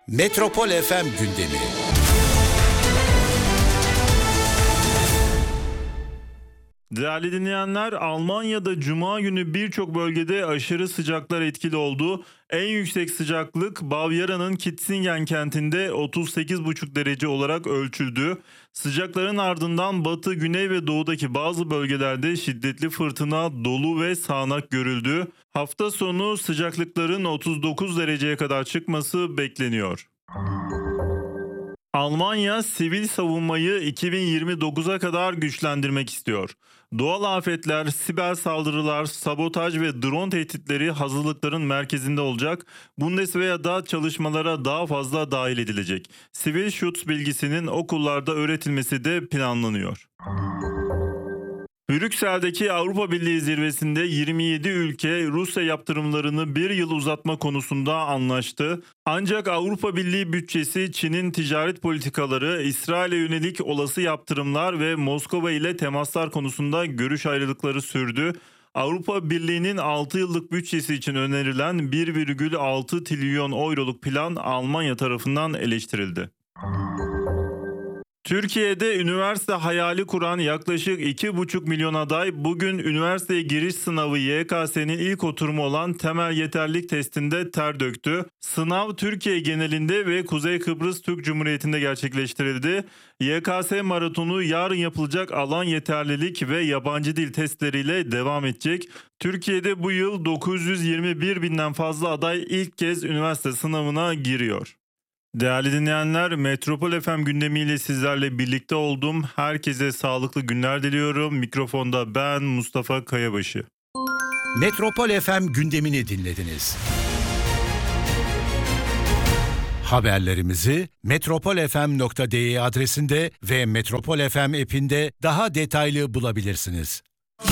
Metropol FM gündemi. Değerli dinleyenler, Almanya'da Cuma günü birçok bölgede aşırı sıcaklar etkili oldu. En yüksek sıcaklık Bavyera'nın Kitzingen kentinde 38,5 derece olarak ölçüldü. Sıcakların ardından batı, güney ve doğudaki bazı bölgelerde şiddetli fırtına, dolu ve sağanak görüldü. Hafta sonu sıcaklıkların 39 dereceye kadar çıkması bekleniyor. Almanya sivil savunmayı 2029'a kadar güçlendirmek istiyor. Doğal afetler, siber saldırılar, sabotaj ve drone tehditleri hazırlıkların merkezinde olacak. Bundeswehr'da çalışmalara daha fazla dahil edilecek. Sivil Schutz bilgisinin okullarda öğretilmesi de planlanıyor. Brüksel'deki Avrupa Birliği zirvesinde 27 ülke Rusya yaptırımlarını bir yıl uzatma konusunda anlaştı. Ancak Avrupa Birliği bütçesi, Çin'in ticaret politikaları, İsrail'e yönelik olası yaptırımlar ve Moskova ile temaslar konusunda görüş ayrılıkları sürdü. Avrupa Birliği'nin 6 yıllık bütçesi için önerilen 1,6 trilyon euroluk plan Almanya tarafından eleştirildi. Türkiye'de üniversite hayali kuran yaklaşık 2,5 milyon aday bugün üniversiteye giriş sınavı YKS'nin ilk oturumu olan temel yeterlilik testinde ter döktü. Sınav Türkiye genelinde ve Kuzey Kıbrıs Türk Cumhuriyeti'nde gerçekleştirildi. YKS maratonu yarın yapılacak alan yeterlilik ve yabancı dil testleriyle devam edecek. Türkiye'de bu yıl 921 binden fazla aday ilk kez üniversite sınavına giriyor. Değerli dinleyenler, Metropol FM gündemiyle sizlerle birlikte oldum. Herkese sağlıklı günler diliyorum. Mikrofonda ben Mustafa Kayabaşı. Metropol FM gündemini dinlediniz. Haberlerimizi metropolfm.de adresinde ve Metropol FM app'inde daha detaylı bulabilirsiniz.